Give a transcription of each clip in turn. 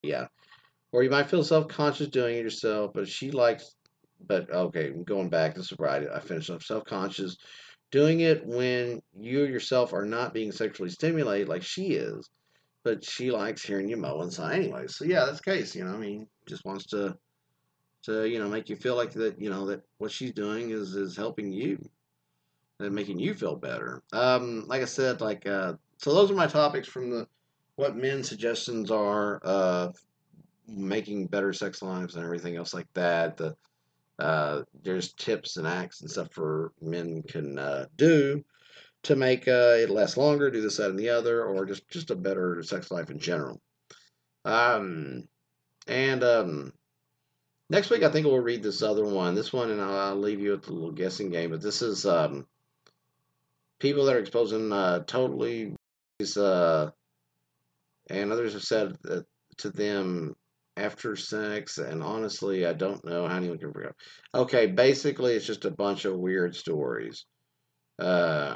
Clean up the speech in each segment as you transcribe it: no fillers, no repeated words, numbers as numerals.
Yeah. Or you might feel self-conscious doing it yourself, but she likes, but okay, going back to sobriety, I finished up self-conscious doing it when you yourself are not being sexually stimulated like she is, but she likes hearing you mow inside anyway. So yeah, that's the case. I mean, just wants to make you feel like that. That what she's doing is helping you and making you feel better. Like I said, so those are my topics from the what men's suggestions are making better sex lives and everything else like that. There's tips and acts and stuff for men can do to make it last longer, do this, that, and the other, or just a better sex life in general. Um, and Next week, I think we'll read this other one. This one, and I'll leave you with a little guessing game. But this is people that are exposing totally, uh, and others have said that to them after sex. And honestly, I don't know how anyone can forget. Okay, basically, it's just a bunch of weird stories. Uh,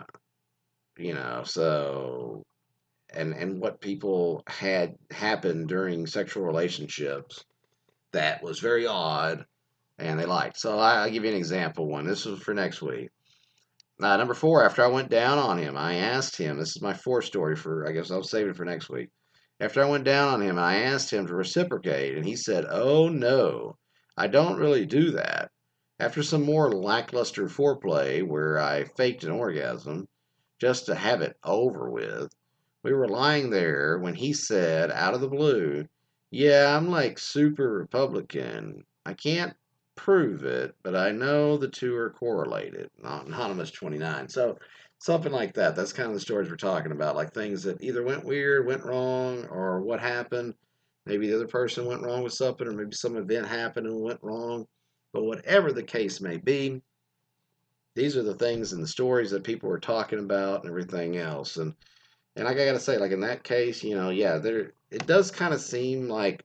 so and what people had happen during sexual relationships that was very odd and they liked. So I'll give you an example one. This was for next week. Number four, after I went down on him, I asked him, this is my fourth story for, I guess I'll save it for next week. After I went down on him, I asked him to reciprocate, and he said, "Oh no, I don't really do that." After some more lackluster foreplay where I faked an orgasm just to have it over with, we were lying there when he said, out of the blue, "Yeah, I'm like super Republican. I can't prove it, but I know the two are correlated." Anonymous 29. So something like that. That's kind of the stories we're talking about, like things that either went weird, went wrong, or what happened. Maybe the other person went wrong with something, or maybe some event happened and went wrong. But whatever the case may be, these are the things and the stories that people were talking about and everything else. And like I gotta say, like in that case, yeah, there it does kind of seem like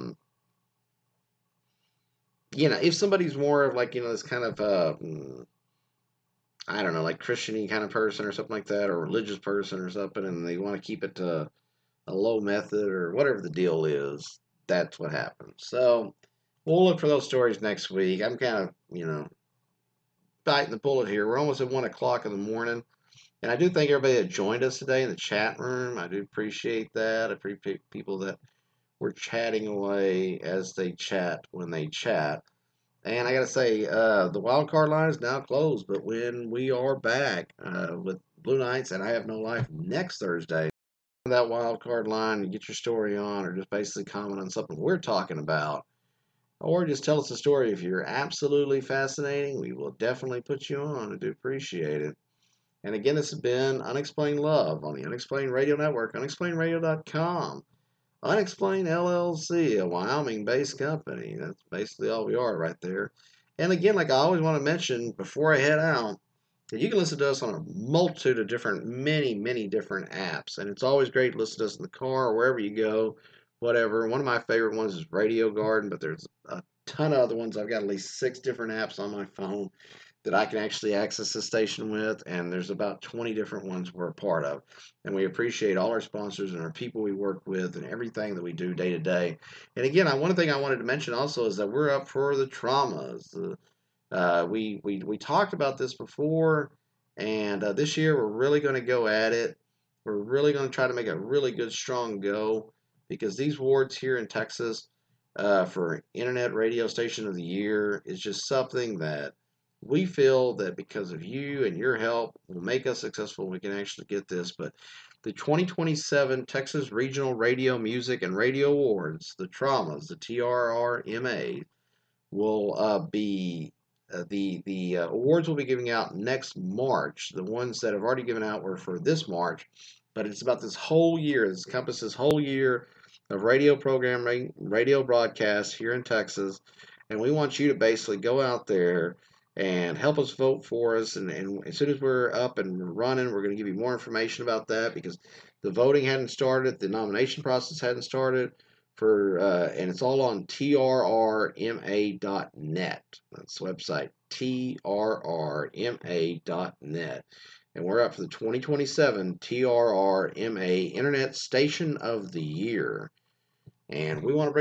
if somebody's more of like, this kind of I don't know, like Christiany kind of person or something like that, or religious person or something, and they want to keep it to a low method or whatever the deal is, that's what happens. So we'll look for those stories next week. I'm kind of, biting the bullet here. We're almost at 1 o'clock in the morning. And I do thank everybody that joined us today in the chat room. I do appreciate that. I appreciate people that were chatting away as they chat when they chat. And I got to say, the wild card line is now closed. But when we are back with Blue Knights and I Have No Life next Thursday, that wild card line and get your story on, or just basically comment on something we're talking about, or just tell us a story. If you're absolutely fascinating, we will definitely put you on. I do appreciate it. And again, this has been Unexplained Love on the Unexplained Radio Network, unexplainedradio.com. Unexplained LLC, a Wyoming based company. That's basically all we are right there. And again, like I always want to mention before I head out, you can listen to us on a multitude of different, many, many different apps. And it's always great to listen to us in the car or wherever you go, whatever. One of my favorite ones is Radio Garden, but there's a ton of other ones. I've got at least 6 different apps on my phone that I can actually access the station with, and there's about 20 different ones we're a part of. And we appreciate all our sponsors and our people we work with and everything that we do day to day. And again, one thing I wanted to mention also is that we're up for the traumas. We talked about this before, and this year we're really going to go at it. We're really going to try to make a really good, strong go because these awards here in Texas for Internet Radio Station of the Year is just something that we feel that because of you and your help will make us successful. We can actually get this. But the 2027 Texas Regional Radio Music and Radio Awards, the Traumas, the TRRMA, will be the awards will be giving out next March. The ones that have already given out were for this March, but it's about this whole year. This encompasses whole year of radio programming, radio broadcasts here in Texas, and we want you to basically go out there and help us vote for us. And as soon as we're up and running, we're going to give you more information about that because the voting hadn't started, the nomination process hadn't started and it's all on trrma.net. That's the website, trrma.net. And we're up for the 2027 TRRMA Internet Station of the Year. and we want to bring